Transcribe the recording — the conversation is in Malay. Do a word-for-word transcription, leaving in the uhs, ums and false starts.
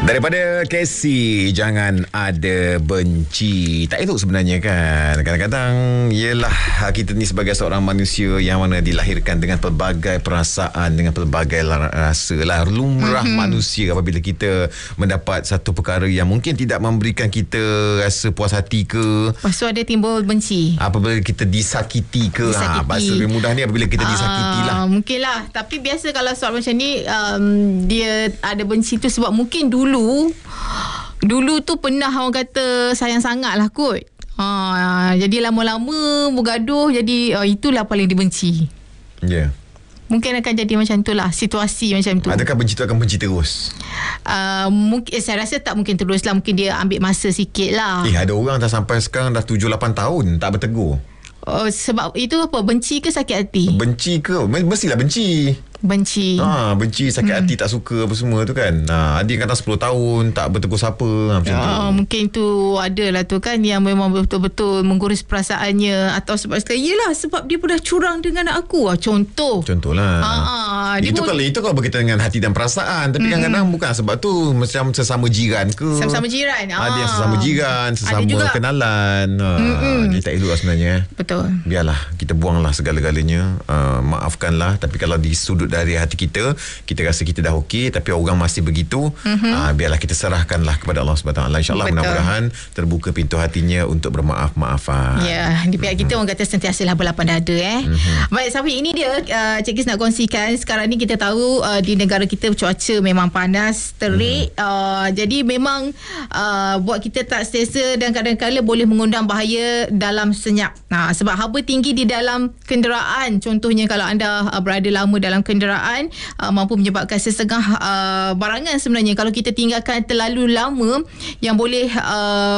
Daripada Casey, jangan ada benci. Tak elok sebenarnya kan. Kadang-kadang yelah, kita ni sebagai seorang manusia yang mana dilahirkan dengan pelbagai perasaan, dengan pelbagai rasa lah. Lumrah mm-hmm. manusia apabila kita mendapat satu perkara yang mungkin tidak memberikan kita rasa puas hati ke. Lepas tu ada timbul benci. Apabila kita disakiti ke. Disakiti. Ha, bahasa lebih mudah ni apabila kita disakiti lah. Mungkin lah. Tapi biasa kalau soal macam ni, um, dia ada benci tu sebab mungkin dulu Dulu tu pernah orang kata sayang sangat lah kot. Ha, jadi lama-lama bergaduh. Jadi uh, itulah paling dibenci. Ya yeah. Mungkin akan jadi macam tu lah, situasi macam tu. Adakah benci tu akan benci terus? Uh, mungkin, saya rasa tak mungkin terus lah. Mungkin dia ambil masa sikit lah. Eh, ada orang dah sampai sekarang dah tujuh lapan tahun tak bertegur. Uh, sebab itu apa? Benci ke sakit hati? Benci ke? Mestilah benci. Benci. Ha, benci, sakit hmm. hati, tak suka apa semua tu kan. Ha, ada yang kadang sepuluh tahun tak bertegur siapa, ha, macam ya, tu. Mungkin tu ada lah tu kan yang memang betul-betul menggurus perasaannya, atau sebab sekali yelah sebab dia pernah curang dengan aku. Ha, contoh. Contohlah. Ha, itu pun, kalau itu kalau berkaitan dengan hati dan perasaan, tapi hmm. kadang-kadang bukan sebab tu, macam sesama jiran ke. Sama-sama jiran. Ha. Ada yang sesama jiran, sesama kenalan. Ha, dia tak elok sebenarnya. Betul. Biarlah, kita buanglah segala-galanya. Uh, maafkanlah, tapi kalau di sudut dari hati kita, kita rasa kita dah okey tapi orang masih begitu, mm-hmm. uh, biarlah kita serahkanlah kepada Allah subhanahu wa taala. InsyaAllah mudah-mudahan terbuka pintu hatinya untuk bermaaf-maafan. Ya, di pihak mm-hmm. kita orang kata sentiasalah berlapang dada eh. Mm-hmm. Baik, Safi, ini dia uh, Cik Kis nak kongsikan. Sekarang ni kita tahu uh, di negara kita cuaca memang panas, terik. Mm-hmm. Uh, jadi memang uh, buat kita tak selesa dan kadang-kadang boleh mengundang bahaya dalam senyap. Nah, sebab haba tinggi di dalam kenderaan, contohnya kalau anda uh, berada lama dalam kenderaan, uh, mampu menyebabkan sesengah uh, barangan sebenarnya kalau kita tinggalkan terlalu lama yang boleh uh,